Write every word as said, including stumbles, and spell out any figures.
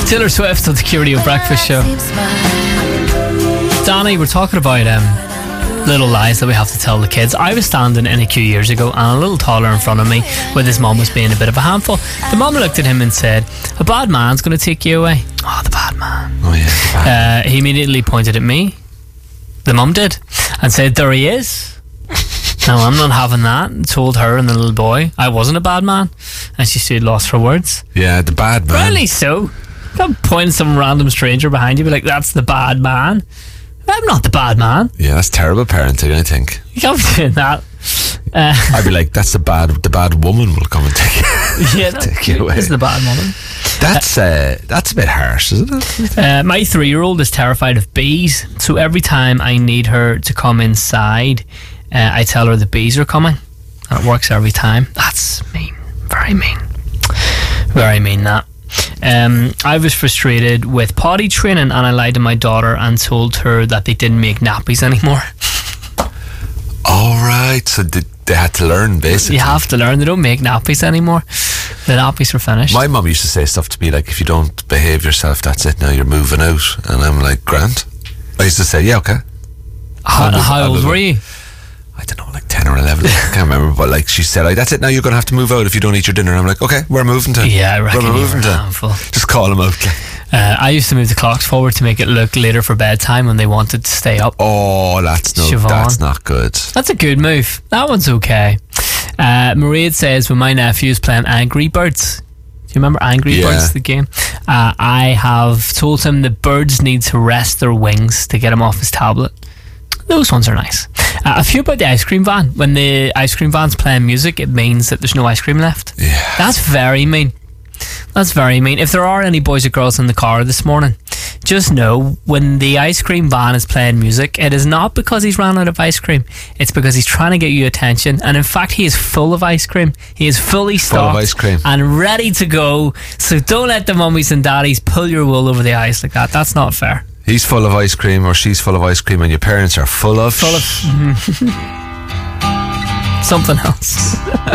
Taylor Swift on the Q Radio Breakfast Show. Danny, we're talking about um, little lies that we have to tell the kids. I was standing in a queue years ago, and a little toddler in front of me with his mum was being a bit of a handful. The mum looked at him and said, "A bad man's going to take you away." Oh, the bad man. Oh yeah. The bad uh, he immediately pointed at me. The mum did, and said, "There he is." No, I'm not having that. And told her and the little boy I wasn't a bad man, and she stood lost for words. Yeah, the bad man. Really so? Don't point some random stranger behind you, be like, "That's the bad man." I'm not the bad man. Yeah, that's terrible parenting, I think. You can't be doing that. Uh, I'd be like, that's the bad the bad woman will come and take you, yeah, no, take you away. This is the bad woman. That's uh, that's a bit harsh, isn't it? Uh, my three-year-old is terrified of bees, so every time I need her to come inside, uh, I tell her the bees are coming. And it works every time. That's mean. Very mean. Very mean, that. Um, I was frustrated with potty training, and I lied to my daughter and told her that they didn't make nappies anymore. All right, so they, they had to learn, basically. You have to learn. They don't make nappies anymore. The nappies are finished. My mum used to say stuff to me like, "If you don't behave yourself, that's it, now you're moving out." And I'm like, "Grant?" I used to say, "Yeah, okay." How, move, how old were you? I don't know, like ten or eleven. I can't remember, but like she said, like, "That's it, now you're going to have to move out if you don't eat your dinner." And I'm like, "Okay, we're moving to." Yeah, I reckon we're you moving were a to. handful. Just call them out. Uh, I used to move the clocks forward to make it look later for bedtime when they wanted to stay up. Oh, that's no, Siobhan. that's not good. That's a good move. That one's okay. Uh, Maria says, when my nephew is playing Angry Birds, do you remember Angry Yeah. Birds, the game? Uh, I have told him the birds need to rest their wings to get him off his tablet. Those ones are nice. Uh, a few about the ice cream van. When the ice cream van's playing music, it means that there's no ice cream left. Yeah. That's very mean. That's very mean. If there are any boys or girls in the car this morning, just know when the ice cream van is playing music, it is not because he's ran out of ice cream. It's because he's trying to get you attention. And in fact, he is full of ice cream. He is fully stocked Full of ice cream. and ready to go. So don't let the mummies and daddies pull your wool over the eyes like that. That's not fair. He's full of ice cream or she's full of ice cream and your parents are full of... Full of something else.